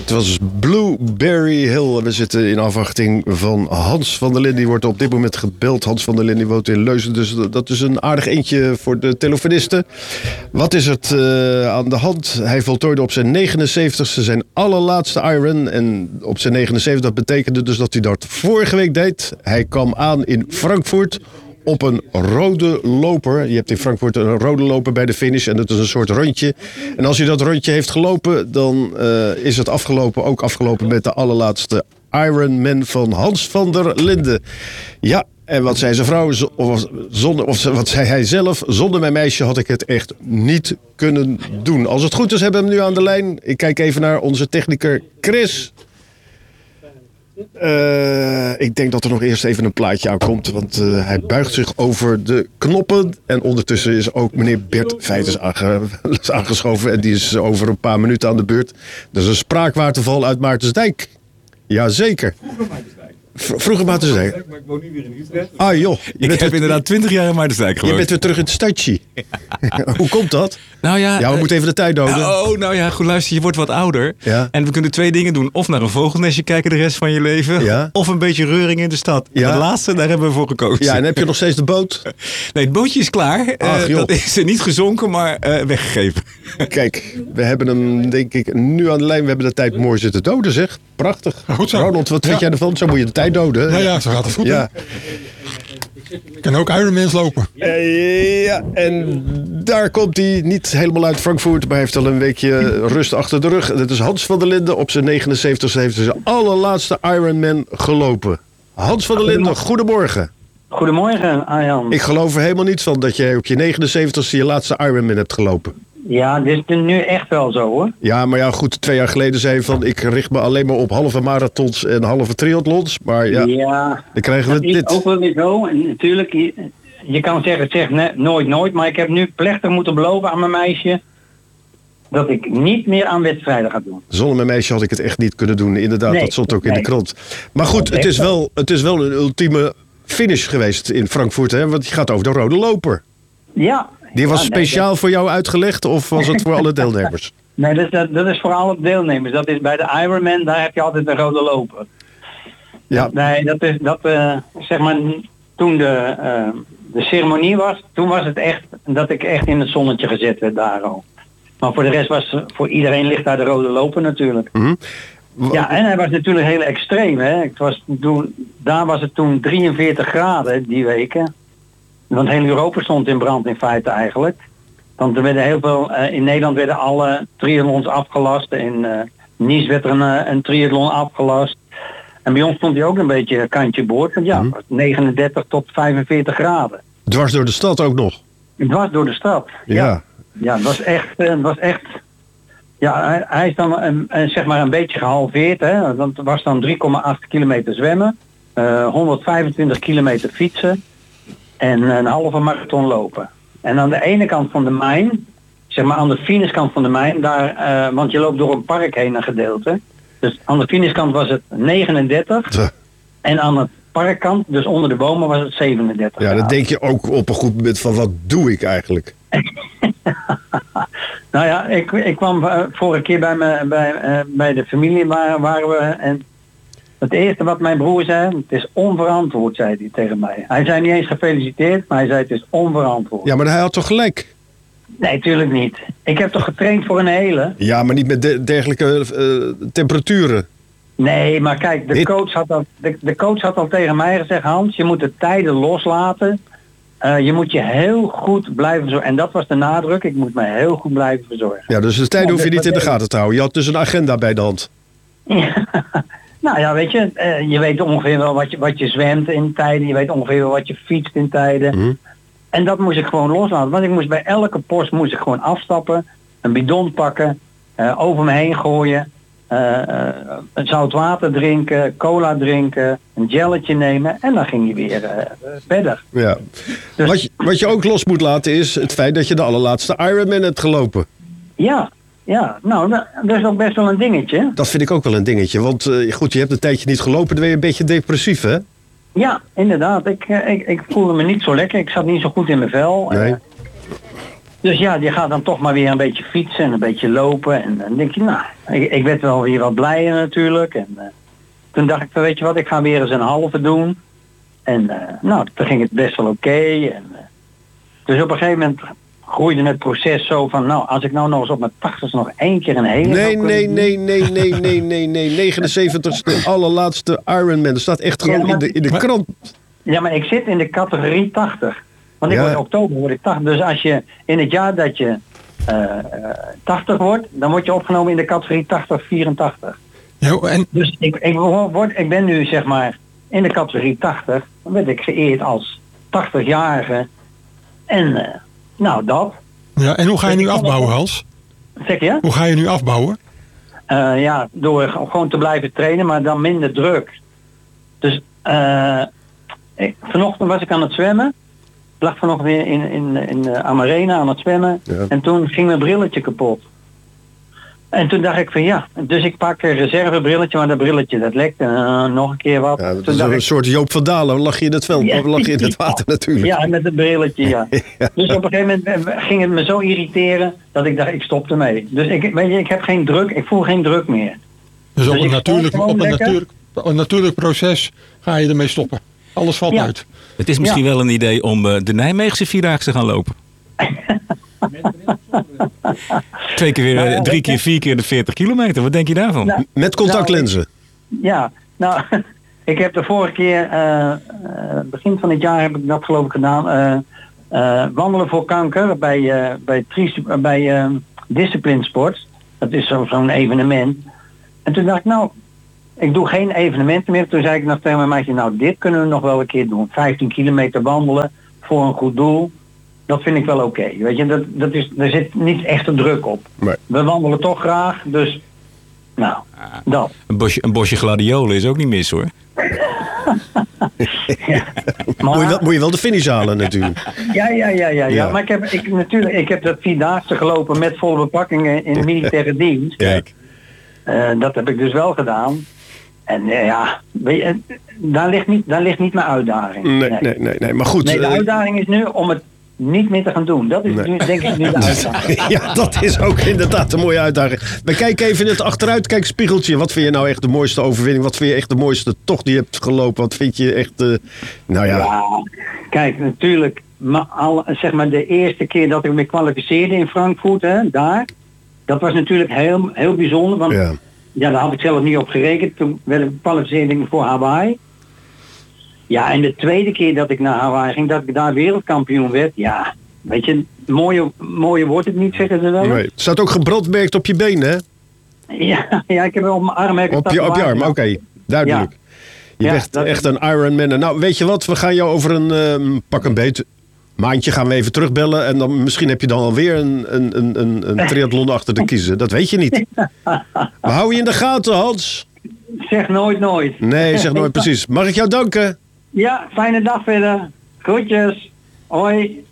Het was Blueberry Hill. We zitten in afwachting van Hans van der Linden. Die wordt op dit moment gebeld. Hans van der Linden woont in Leusden. Dus dat is een aardig eentje voor de telefonisten. Wat is het aan de hand? Hij voltooide op zijn 79ste zijn allerlaatste Iron. En op zijn 79, dat betekende dus dat hij dat vorige week deed. Hij kwam aan in Frankfurt op een rode loper. Je hebt in Frankfurt een rode loper bij de finish. En dat is een soort rondje. En als hij dat rondje heeft gelopen, dan is het afgelopen. Ook afgelopen met de allerlaatste Ironman van Hans van der Linden. Ja, en wat zei zijn vrouw? Wat zei hij zelf? Zonder mijn meisje had ik het echt niet kunnen doen. Als het goed is, hebben we hem nu aan de lijn. Ik kijk even naar onze techniker Chris. Ik denk dat er nog eerst even een plaatje aankomt. Want hij buigt zich over de knoppen. En ondertussen is ook meneer Bert Veijters aangeschoven. En die is over een paar minuten aan de beurt. Dat is een spraakwaterval uit Maartensdijk. Jazeker. Vroeger Maartensdijk. Maar ik woon nu weer in Utrecht. Ah joh. Ik heb inderdaad 20 jaar in Maartensdijk gewoond. Je bent weer terug in het stadje. Hoe komt dat? Nou ja, ja, we moeten even de tijd doden. Nou ja, goed luister, je wordt wat ouder. Ja. En we kunnen 2 dingen doen. Of naar een vogelnestje kijken de rest van je leven. Ja. Of een beetje reuring in de stad. Ja. Dat laatste, daar hebben we voor gekozen. Ja, en heb je nog steeds de boot? Nee, het bootje is klaar. Ach, dat is er niet gezonken, maar weggegeven. Kijk, we hebben hem denk ik nu aan de lijn. We hebben de tijd mooi zitten doden, zeg. Prachtig. Goed zo. Ronald, wat vind jij ervan? Zo moet je de tijd doden. Ja, zo gaat het goed. Ja. Ik kan ook Ironmans lopen. Ja, en daar komt hij niet helemaal uit Frankfurt, maar hij heeft al een weekje rust achter de rug. Dat is Hans van der Linden. Op zijn 79 heeft hij zijn allerlaatste Ironman gelopen. Hans van der Linden, goedemorgen. Goedemorgen, Arjan. Ik geloof er helemaal niet van dat jij op je 79 je laatste Ironman hebt gelopen. Ja, dit is nu echt wel zo, hoor. Ja, maar ja, goed, 2 jaar geleden zei je van ik richt me alleen maar op halve marathons en halve triathlons. Maar ja, dan krijgen we dat is dit. ook wel weer zo. En natuurlijk, je kan zeggen, zeg nooit. Maar ik heb nu plechtig moeten beloven aan mijn meisje dat ik niet meer aan wedstrijden ga doen. Zonder mijn meisje had ik het echt niet kunnen doen. Inderdaad, Nee, dat stond ook in de nee. krant. Maar goed, het is wel een ultieme finish geweest in Frankfurt, hè? Want je gaat over de rode loper. Ja. Die was Ja, speciaal voor jou uitgelegd of was het voor alle deelnemers? Nee, dat is voor alle deelnemers. Dat is bij de Ironman, daar heb je altijd een rode loper. Ja. Nee, zeg maar, toen de ceremonie was, toen was het echt dat ik echt in het zonnetje gezet werd daar al. Maar voor de rest voor iedereen ligt daar de rode loper natuurlijk. Mhm. Ja, en hij was natuurlijk heel extreem. Hè. Daar was het toen 43 graden die weken. Want heel Europa stond in brand in feite eigenlijk. Want er werden heel veel, in Nederland werden alle triathlons afgelast. In Nice werd er een triathlon afgelast. En bij ons stond hij ook een beetje kantje boord. Want ja, het was 39 tot 45 graden. Dwars door de stad ook nog. Het was door de stad. Ja. Ja, het was echt. Ja, hij is dan zeg maar een beetje gehalveerd. Hè. Want het was dan 3,8 kilometer zwemmen. 125 kilometer fietsen. En een halve marathon lopen. En aan de ene kant van de mijn, zeg maar aan de finishkant van de mijn, daar, want je loopt door een park heen een gedeelte. Dus aan de finishkant was het 39. En aan het parkkant, dus onder de bomen, was het 37. Ja, dan denk je ook op een goed moment van wat doe ik eigenlijk? Nou ja, ik kwam vorige keer bij de familie waren we en het eerste wat mijn broer zei, het is onverantwoord, zei hij tegen mij. Hij zei niet eens gefeliciteerd, maar hij zei het is onverantwoord. Ja, maar hij had toch gelijk? Nee, tuurlijk niet. Ik heb toch getraind voor een hele? Ja, maar niet met dergelijke temperaturen. Nee, maar kijk, de coach had al tegen mij gezegd, Hans, je moet de tijden loslaten. Je moet je heel goed blijven verzorgen. En dat was de nadruk, ik moet me heel goed blijven verzorgen. Ja, dus de tijd hoef je niet in de gaten te houden. Je had dus een agenda bij de hand. Ja. Nou ja, weet je, je weet ongeveer wel wat je zwemt in tijden. Je weet ongeveer wel wat je fietst in tijden. Mm. En dat moest ik gewoon loslaten. Want ik moest bij elke post gewoon afstappen. Een bidon pakken. Over me heen gooien. Zout water drinken. Cola drinken. Een jelletje nemen. En dan ging je weer verder. Ja. Dus, wat je ook los moet laten is het feit dat je de allerlaatste Ironman hebt gelopen. Ja, nou, dat is ook best wel een dingetje. Dat vind ik ook wel een dingetje. Want goed, je hebt een tijdje niet gelopen, dan ben je een beetje depressief, hè? Ja, inderdaad. Ik voelde me niet zo lekker. Ik zat niet zo goed in mijn vel. Nee. Dus ja, die gaat dan toch maar weer een beetje fietsen en een beetje lopen. En dan denk je, nou, ik werd wel weer wat blijer natuurlijk. En toen dacht ik, weet je wat, ik ga weer eens een halve doen. En nou, toen ging het best wel oké. Dus op een gegeven moment groeide het proces zo van, nou, als ik nou nog eens op mijn 80's nog 1 keer een hele... Nee. 79ste, allerlaatste Ironman. Dat staat echt gewoon in de krant. Ja, maar ik zit in de categorie 80. Want in oktober word ik 80. Dus als je in het jaar dat je 80 wordt, dan word je opgenomen in de categorie 80-84. Ja, en... Dus ik ben nu zeg maar in de categorie 80. Dan werd ik geëerd als 80-jarige. En nou dat. Ja, en hoe ga je nu afbouwen, Hans? Zeg je? Hoe ga je nu afbouwen? Ja, door gewoon te blijven trainen, maar dan minder druk. Dus vanochtend was ik aan het zwemmen. Ik lag vanochtend weer in Amarena aan het zwemmen. Ja. En toen ging mijn brilletje kapot. En toen dacht ik van ja, dus ik pak een reservebrilletje, maar dat brilletje dat lekt. Nog een keer wat. Ja, dat is een soort Joop van Dalen. Lag je in het veld, lag je in het water natuurlijk. Ja, met het brilletje, ja. Dus op een gegeven moment ging het me zo irriteren dat ik dacht, ik stop ermee. Dus ik heb geen druk, ik voel geen druk meer. Dus op een natuurlijk proces ga je ermee stoppen. Alles valt uit. Het is misschien wel een idee om de Nijmeegse Vierdaagse te gaan lopen. 2 keer weer, 3 keer, 4 keer de 40 kilometer. Wat denk je daarvan? Nou, met contactlenzen? Nou, ik heb de vorige keer, begin van het jaar heb ik dat geloof ik gedaan. Wandelen voor kanker bij Discipline Sports. Dat is zo'n evenement. En toen dacht ik, nou, ik doe geen evenementen meer. Toen zei ik nog tegen mijn meisje, nou, dit kunnen we nog wel een keer doen. 15 kilometer wandelen voor een goed doel. Dat vind ik wel oké. Weet je, er zit niet echt een druk op. Nee. We wandelen toch graag, dus nou, dat. Een bosje gladiolen is ook niet mis hoor. Ja, maar, moet je wel de finish halen natuurlijk. Ja. Maar ik heb dat 4-daagse gelopen met volle bepakkingen in militaire dienst. Kijk. Dat heb ik dus wel gedaan. En daar ligt niet mijn uitdaging. Nee, maar goed. Nee, de uitdaging is nu om het niet meer te gaan doen. Dat is nu, denk ik, nu de uitdaging. Ja, dat is ook inderdaad een mooie uitdaging. We kijken even in het achteruitkijkspiegeltje. Wat vind je nou echt de mooiste overwinning? Wat vind je echt de mooiste tocht die je hebt gelopen? Wat vind je echt... Ja, kijk, natuurlijk... zeg maar de eerste keer dat ik me kwalificeerde in Frankfurt, daar... Dat was natuurlijk heel, heel bijzonder. Want daar had ik zelf niet op gerekend. Toen werd ik kwalificeerde voor Hawaii. Ja, en de tweede keer dat ik naar Hawaii ging, dat ik daar wereldkampioen werd. Ja, weet je, mooie wordt het niet, zeggen ze wel. Nee. Het staat ook gebrandmerkt op je benen, hè? Ja, ik heb op mijn arm... Op je arm, oké. Duidelijk. Ja. Je bent echt een Ironman. Nou, weet je wat? We gaan jou over een pak een beet... maandje gaan we even terugbellen. En dan misschien heb je dan alweer een triathlon achter de kiezen. Dat weet je niet. We houden je in de gaten, Hans. Zeg nooit. Nee, zeg nooit precies. Mag ik jou danken? Ja, fijne dag verder. Groetjes. Hoi.